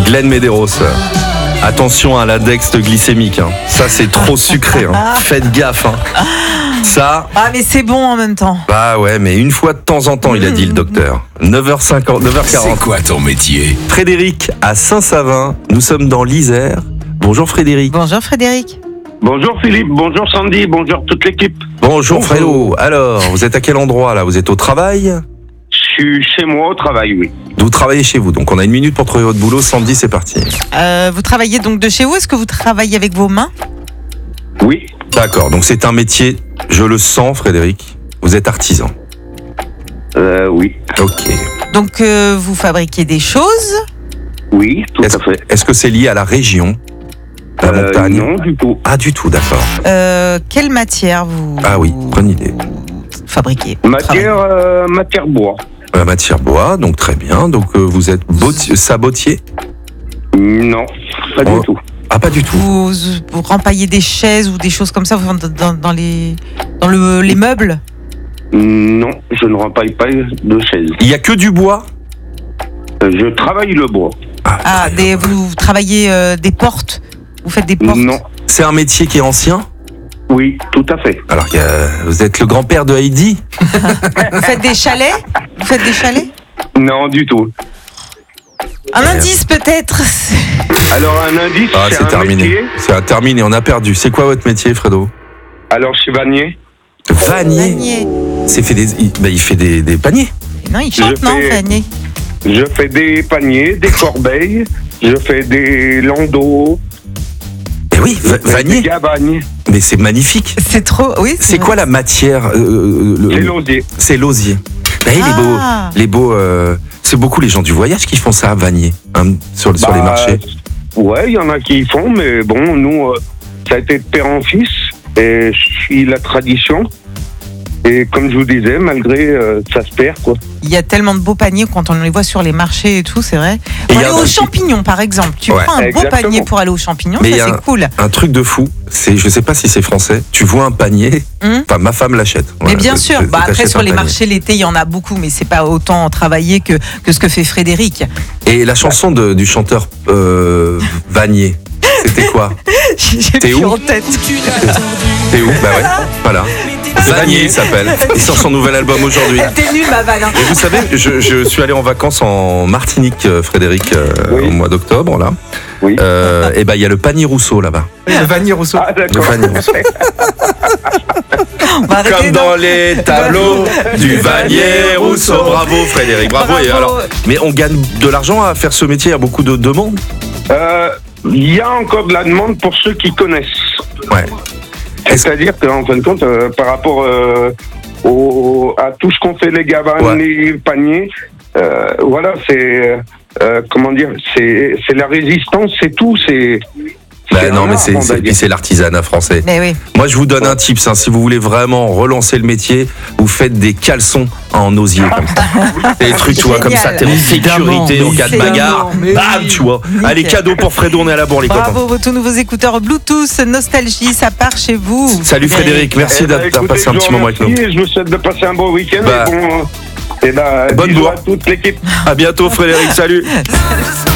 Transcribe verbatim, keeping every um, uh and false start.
Glenn Medeiros. Attention à l'index glycémique. Hein. Ça, c'est trop sucré. Hein. Faites gaffe. Hein. Ça. Ah, mais c'est bon en même temps. Bah ouais, mais une fois de temps en temps, il a dit le docteur. neuf heures cinquante, neuf heures quarante. C'est quoi ton métier? Frédéric à Saint-Savin. Nous sommes dans l'Isère. Bonjour Frédéric. Bonjour Frédéric. Bonjour Philippe, bonjour Sandy, bonjour toute l'équipe. Bonjour, Bonjour Frédo. Alors, vous êtes à quel endroit là? Vous êtes au travail? Je suis chez moi au travail, oui. Vous travaillez chez vous, donc on a une minute pour trouver votre boulot. Sandy, c'est parti. Euh, vous travaillez donc de chez vous? Est-ce que vous travaillez avec vos mains? Oui. D'accord, donc c'est un métier, je le sens Frédéric, vous êtes artisan. Euh, oui. Ok. Donc euh, vous fabriquez des choses? Oui, tout est-ce, à fait. Est-ce que c'est lié à la région? La euh, montagne? Non, du tout. Ah, du tout, d'accord. Euh, quelle matière vous Ah oui, bonne idée. fabriquez? Matière, euh, matière bois. La matière bois, donc très bien. Donc euh, vous êtes botti- sabotier? Non, pas Oh. du tout. Ah, pas du tout. Vous, vous rempaillez des chaises ou des choses comme ça dans, dans, dans les, dans le, les meubles? Non, je ne rempaille pas de chaise. Il y a que du bois? Euh, Je travaille le bois. Ah, des, vous, vous travaillez euh, des portes? Vous faites des portes? Non. C'est un métier qui est ancien? Oui, tout à fait. Alors, il y a- vous êtes le grand-père de Heidi? Vous faites des chalets? Vous faites des chalets? Non, du tout. Un indice peut-être? Alors un indice, Ah, c'est, c'est un terminé. métier. C'est terminé, on a perdu. C'est quoi votre métier, Fredo? Alors je suis vannier. Vanier. Vanier. C'est fait des, il, bah, il fait des, des paniers. Non, il chante, Je non, fais- Vanier? Je fais des paniers, des corbeilles, je fais des landaux, Eh oui, je va- fais des vanier. gabagnes. Mais c'est magnifique. C'est trop, oui. C'est quoi la matière euh, le- C'est l'osier. C'est l'osier. Eh, les beaux, Ah. les beaux. euh, c'est beaucoup les gens du voyage qui font ça à Vanier, hein, sur, sur les Bah, marchés. Ouais, il y en a qui y font, mais bon, nous, euh, ça a été de père en fils, et je suis la tradition. Et comme je vous disais, malgré, euh, ça se perd, quoi. Il y a tellement de beaux paniers quand on les voit sur les marchés et tout, c'est vrai. Et Pour il y aller a un aux qui- champignons, par exemple. Tu Ouais. prends un beau Exactement. panier pour aller aux champignons, Mais il y ça a c'est cool. Un truc de fou, c'est, je sais pas si c'est français. Tu vois un panier, Hum. enfin ma femme l'achète. Mais Voilà, bien c'est- sûr, c'est- bah, après t'achètes sur un les panier. marchés l'été, il y en a beaucoup, mais c'est pas autant travaillé que, que ce que fait Frédéric. Et la chanson de- du chanteur euh, Vanier, c'était quoi? J'ai T'es plus où en tête. T'es où? Bah ouais, voilà. Vanier il s'appelle. Il sort son nouvel album aujourd'hui. T'es nul, ma vanne. hein. Et vous savez, je, je suis allé en vacances en Martinique, euh, Frédéric, euh, Oui. au mois d'octobre, là. Oui. Euh, et ben, il y a le panier Rousseau, là-bas. Le Vanier Rousseau. Ah, Le d'accord. panier Rousseau. On va arrêter, Comme non dans les tableaux du Vanier Rousseau. Bravo, Frédéric, bravo. Et Bravo. alors, mais on gagne de l'argent à faire ce métier, il y a beaucoup de demandes. Euh, Il y a encore de la demande pour ceux qui connaissent. Ouais. Est-ce- C'est-à-dire qu'en fin de compte, euh, par rapport euh, au, à tout ce qu'on fait, les gabagnes, Ouais. les paniers, euh, voilà, c'est euh, comment dire, c'est c'est la résistance, c'est tout, c'est. Bah c'est non, un mais art, c'est, on va c'est, dire. puis c'est l'artisanat français. Mais oui. Moi, je vous donne un tips. Hein, si vous voulez vraiment relancer le métier, vous faites des caleçons en osier. Comme ça. Des trucs, tu vois, comme ça, t'es en Évidemment, sécurité mais en cas de c'est bagarre. évidemment, mais Bam, oui. tu vois. Nickel. Allez, cadeau pour Fredo, on est à la bourre, les copains. Bravo, vos tout nouveaux écouteurs Bluetooth, Nostalgie, ça part chez vous. Salut Frédéric, merci Eh ben, d'avoir écoutez, passé un je petit vous moment avec nous. remercie et je vous souhaite de passer un bon week-end. Bah, et bon, et ben, bonne bisous bourre. à toute l'équipe. À bientôt Frédéric, salut.